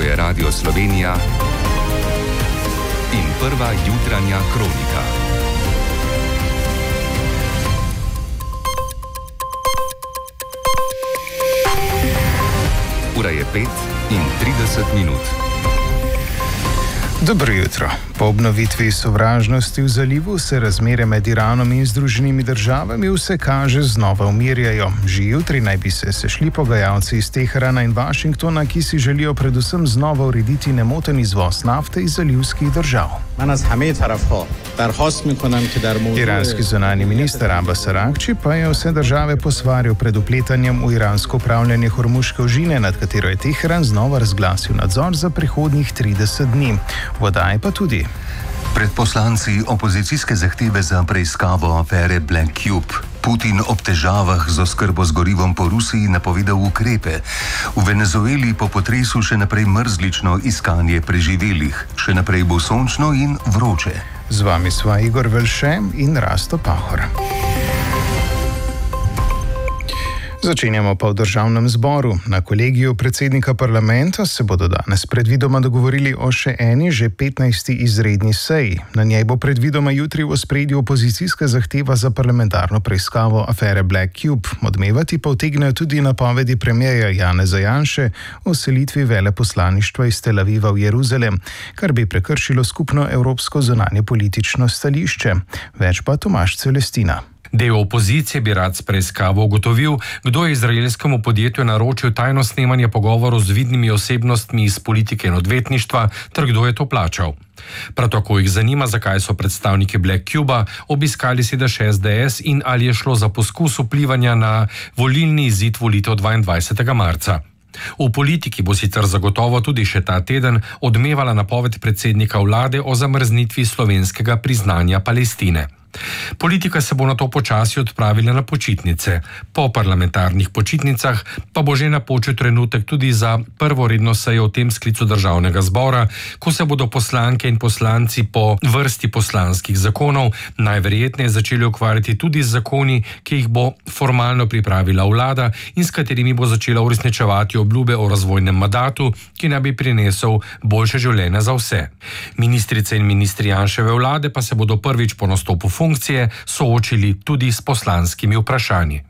je Radio Slovenija in prva jutranja kronika. Ura je 5:30. Dobro jutro. Po obnovitvi sovražnosti v zalivu se razmere med Iranom in Združenimi državami vse kaže znova umirjajo. Že jutri naj bi se sešli pogajalci iz Teherana in Washingtona, ki si želijo predvsem znova urediti nemoten izvoz nafte iz zalivskih držav. Iranski zunanji minister Abbas Araghči pa je vse države posvaril pred vpletanjem v iransko upravljanje Hormuške ožine, nad katero je Teheran znova razglasil nadzor za prihodnjih 30 dni. Vodaj pa tudi. Pred poslanci opozicijske zahteve za preiskavo afere Black Cube Putin ob težavah z oskrbo z gorivom po Rusiji napovedal ukrepe. V Venezueli po potresu še naprej mrzlično iskanje preživelih. Še naprej bo sončno in vroče. Z vami sva Igor Velše in Rasto Pahor. Začenjamo pa v Državnem zboru. Na kolegiju predsednika parlamenta se bodo danes predvidoma dogovorili o še eni, že 15. izredni seji. Na njej bo predvidoma jutri v ospredju opozicijska zahteva za parlamentarno preiskavo afere Black Cube. Odmevati pa utegnejo tudi napovedi premierja Janeza Janše o selitvi veleposlaništva iz Tel Aviva v Jeruzalem, kar bi prekršilo skupno evropsko zunanje politično stališče. Več pa Tomaž Celestina. Del opozicije bi rad s preiskavo ugotovil, kdo je izraelskemu podjetju naročil tajno snemanje pogovorov z vidnimi osebnostmi iz politike in odvetništva, ter kdo je to plačal. Prav tako jih zanima, zakaj so predstavniki Black Cuba obiskali sedež SDS in ali je šlo za poskus vplivanja na volilni izid volitev 22. marca. V politiki bo sicer zagotovo tudi še ta teden odmevala napoved predsednika vlade o zamrznitvi slovenskega priznanja Palestine. Politika se bo na to počasi odpravila na počitnice. Po parlamentarnih počitnicah pa bo že napočil trenutek tudi za prvo redno sejo v tem sklicu Državnega zbora, ko se bodo poslanke in poslanci po vrsti poslanskih zakonov najverjetneje začeli ukvarjati tudi z zakoni, ki jih bo formalno pripravila vlada in s katerimi bo začela uresničevati obljube o razvojnem mandatu, ki naj bi prinesel boljše življenje za vse. Ministrice in ministri Janševe vlade pa se bodo prvič po nastopu funkcije soočili tudi s poslanskimi vprašanji.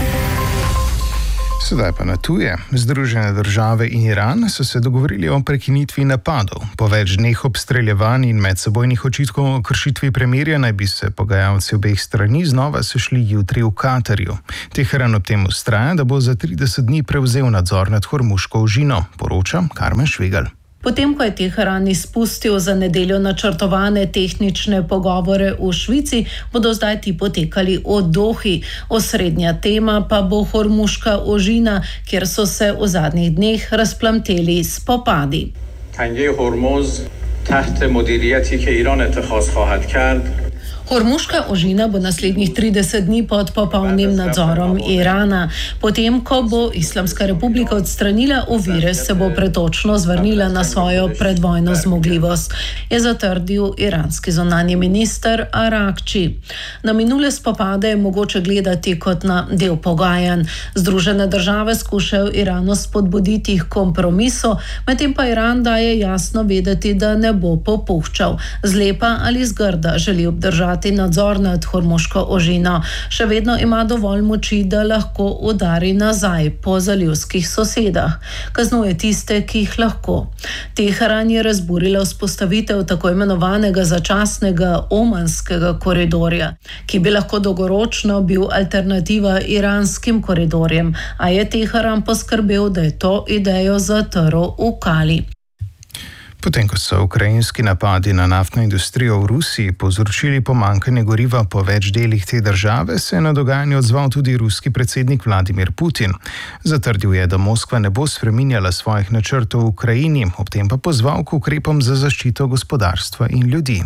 Sedaj pa na tuje. Združene države in Iran so se dogovorili o prekinitvi napadov. Po več dneh obstreljevanj in medsebojnih očitkov o kršitvi premirja naj bi se pogajalci obeh strani znova sešli jutri v Katarju. Teheran ob tem vztraja, da bo za 30 dni prevzel nadzor nad Hormuško ožino, poroča Karmen Švegal. Potem, ko je Teheran izpustil za nedeljo načrtovane tehnične pogovore v Švici, bodo zdaj ti potekali v Dohi. Osrednja tema pa bo Hormuška ožina, kjer so se v zadnjih dneh razplamteli spopadi. Tange Hormuz tahte mudiriyati ke Iran ittikhaz khahad kard. Hormuška ožina bo naslednjih 30 dni pod popolnim nadzorom Irana. Potem, ko bo Islamska republika odstranila ovire, se bo pretočno zvrnila na svojo predvojno zmogljivost, je zatrdil iranski zunanji minister Araghči. Na minule spopade je mogoče gledati kot na del pogajanj. Združene države skušajo Iranu spodbuditi k kompromisu, medtem pa Iran daje jasno vedeti, da ne bo popuščal. Zlepa ali zgrda želi obdržati nadzor nad Hormuško ožino. Še vedno ima dovolj moči, da lahko udari nazaj po zalivskih sosedah. Kaznuje tiste, ki jih lahko. Teheran je razburila vzpostavitev tako imenovanega začasnega omanskega koridorja, ki bi lahko dolgoročno bil alternativa iranskim koridorjem, a je Teheran poskrbel, da je to idejo zatrl v kali. Potem, ko so ukrajinski napadi na naftno industrijo v Rusiji povzročili pomanjkanje goriva po več delih te države, se je na dogajanje odzval tudi ruski predsednik Vladimir Putin. Zatrdil je, da Moskva ne bo spreminjala svojih načrtov v Ukrajini, ob tem pa pozval k ukrepom za zaščito gospodarstva in ljudi.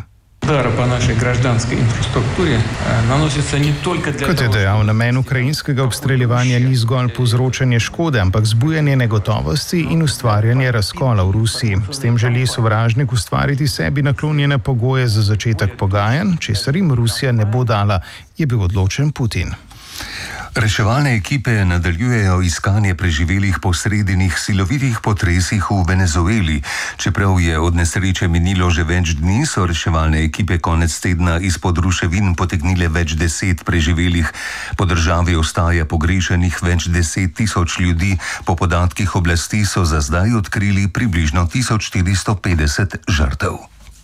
Kot je dejal, namen ukrajinskega obstreljevanja ni zgolj povzročanje škode, ampak zbujanje negotovosti in ustvarjanje razkola v Rusiji. S tem želi sovražnik ustvariti sebi naklonjene pogoje za začetek pogajanj, česar jim Rusija ne bo dala, je bil odločen Putin. Reševalne ekipe nadaljujejo iskanje preživelih po sredinih silovitih potresih v Venezueli. Čeprav je od nesreče minilo že več dni, so reševalne ekipe konec tedna izpod ruševin potegnile več 10 preživelih. Po državi ostaja pogrešenih več 10 tisoč ljudi. Po podatkih oblasti so za zdaj odkrili približno 1450 žrtev.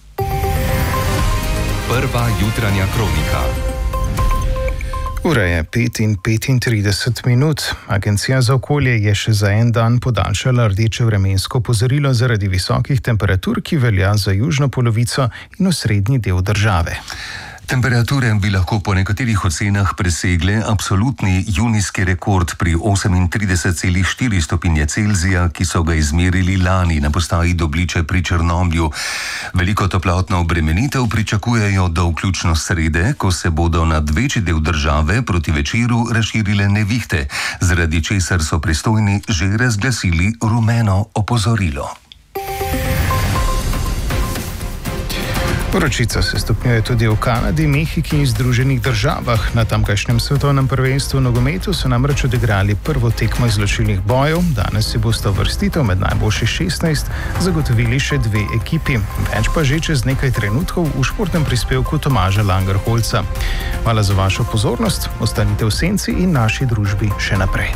Prva jutranja kronika. Ura je 5:35. Agencija za okolje je še za en dan podaljšala rdeče vremensko opozorilo zaradi visokih temperatur, ki velja za južno polovico in osrednji del države. Temperature bi lahko po nekaterih ocenah presegle absolutni junijski rekord pri 38,4 stopinje Celzija, ki so ga izmerili lani na postaji Dobliče pri Črnomlju. Veliko toplotno obremenitev pričakujejo do vključno srede, ko se bodo nad večji del države proti večeru razširile nevihte, zaradi česar so pristojni že razglasili rumeno opozorilo. Vročica se stopnjuje tudi v Kanadi, Mehiki in Združenih državah. Na tamkajšnjem svetovnem prvenstvu v nogometu so namreč odigrali prvo tekmo izločilnih bojev. Danes si bosta uvrstitev med najboljših 16 zagotovili še 2 ekipi. Več pa že čez nekaj trenutkov v športnem prispevku Tomaža Langerholca. Hvala za vašo pozornost, ostanite v senci in naši družbi še naprej.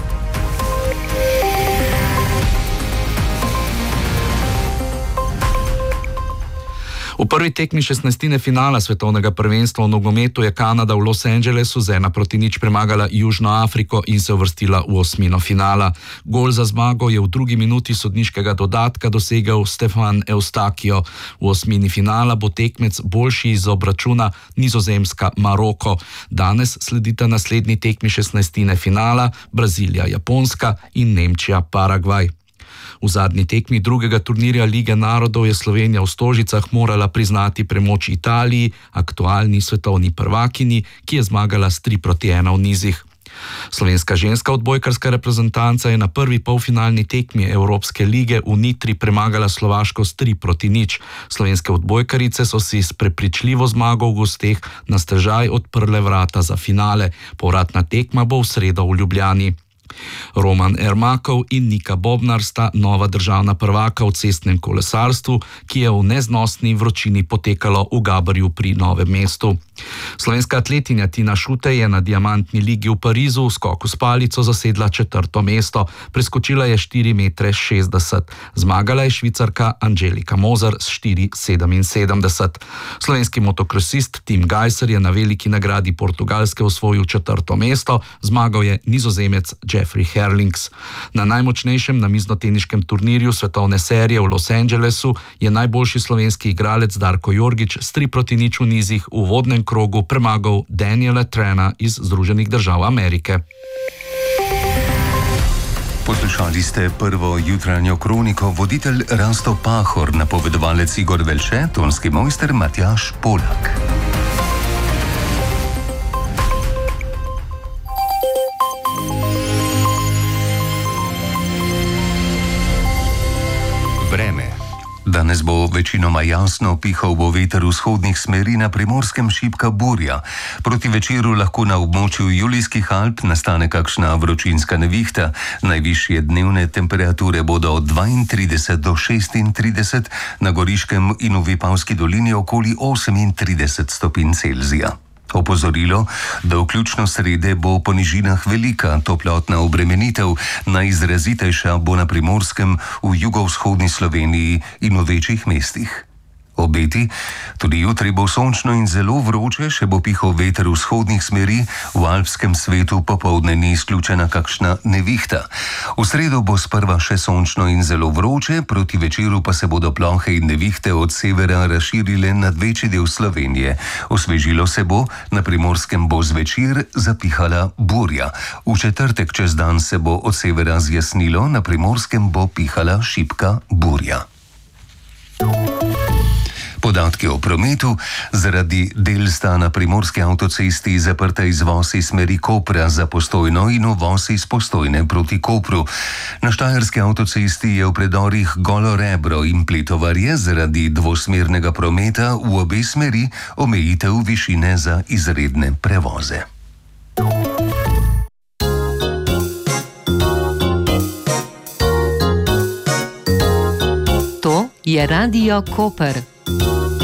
V prvi tekmi 16. finala svetovnega prvenstva v nogometu je Kanada v Los Angelesu z 1:0 premagala Južno Afriko in se uvrstila v osmino finala. Gol za zmago je v drugi minuti sodniškega dodatka dosegel Stefan Eustakio. V osmini finala bo tekmec boljši iz obračuna Nizozemska-Maroko. Danes sledita naslednji tekmi 16. finala Brazilija-Japonska in Nemčija-Paragvaj. V zadnji tekmi drugega turnirja Lige narodov je Slovenija v Stožicah morala priznati premoč Italiji, aktualni svetovni prvakinji, ki je zmagala s 3:1 v nizih. Slovenska ženska odbojkarska reprezentanca je na prvi polfinalni tekmi Evropske lige v Nitri premagala Slovaško s 3:0. Slovenske odbojkarice so si s prepričljivo zmago v gosteh na stežaj odprle vrata za finale. Povratna tekma bo v sredo v Ljubljani. Roman Ermakov in Nika Bobnar sta nova državna prvaka v cestnem kolesarstvu, ki je v neznosni vročini potekalo v Gabarju pri Novem mestu. Slovenska atletinja Tina Šutej je na diamantni ligi v Parizu v skoku s palico zasedla 4. mesto. Preskočila je 4,60 m. Zmagala je Švicarka Angelika Moser s 4,77. Slovenski motokrosist Tim Gajser je na veliki nagradi Portugalske osvojil 4. mesto. Zmagal je Nizozemec Jeffrey Herlings. Na najmočnejšem namiznoteniškem turnirju svetovne serije v Los Angelesu je najboljši slovenski igralec Darko Jorgič s 3:0 v nizih v uvodnem krogu premagal Daniela Trena iz Združenih držav Amerike. Poslušali ste prvo jutranjo kroniko, voditelj Rasto Pahor, napovedovalec Igor Velše, tonski mojster Matjaž Polak. Vreme. Danes bo večinoma jasno, pihal bo veter vzhodnih smeri, na Primorskem šibka burja. Proti večeru lahko na območju Julijskih Alp nastane kakšna vročinska nevihta. Najvišje dnevne temperature bodo od 32 do 36, na Goriškem in v Vipavski dolini okoli 38 stopinj Celzija. Opozorilo, da vključno srede bo po nižinah velika toplotna obremenitev, najizrazitejša bo na Primorskem, v jugovzhodni Sloveniji in v večjih mestih. Obeti, tudi jutri bo sončno in zelo vroče, še bo pihal veter vzhodnih smeri, v alpskem svetu popoldne ni izključena kakšna nevihta. V sredo bo sprva še sončno in zelo vroče, proti večeru pa se bodo plohe in nevihte od severa razširile nad večji del Slovenije. Osvežilo se bo, na Primorskem bo zvečer zapihala burja. V četrtek čez dan se bo od severa zjasnilo, na Primorskem bo pihala šibka burja. Podatki o prometu. Zaradi del sta na Primorski avtocesti zaprta izvoz iz smeri Kopra za Postojno in uvoz iz Postojne proti Kopru. Na Štajerski avtocesti je v predorih Golo Rebro in Pletovarje zaradi dvosmernega prometa v obe smeri omejitev višine za izredne prevoze. To je Radio Koper.